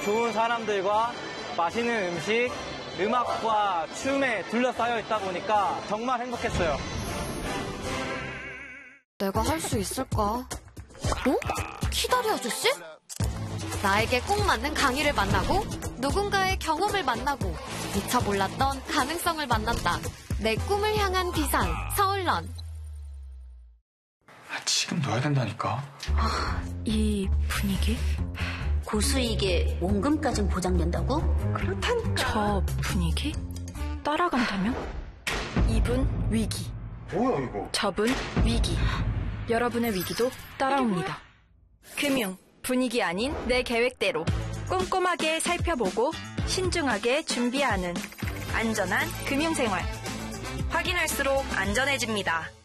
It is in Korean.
좋은 사람들과 맛있는 음식, 음악과 춤에 둘러싸여 있다 보니까 정말 행복했어요. 내가 할 수 있을까? 어? 키다리 아저씨? 나에게 꼭 맞는 강의를 만나고 누군가의 경험을 만나고 미처 몰랐던 가능성을 만난다. 내 꿈을 향한 비상, 서울런. 지금 넣어야 된다니까. 이 분위기? 고수익에 원금까진 보장된다고? 그렇다니까. 저 분위기? 따라간다면? 이분 위기. 뭐야 이거? 저분 위기. 여러분의 위기도 따라옵니다. 금융, 분위기 아닌 내 계획대로 꼼꼼하게 살펴보고 신중하게 준비하는 안전한 금융생활. 확인할수록 안전해집니다.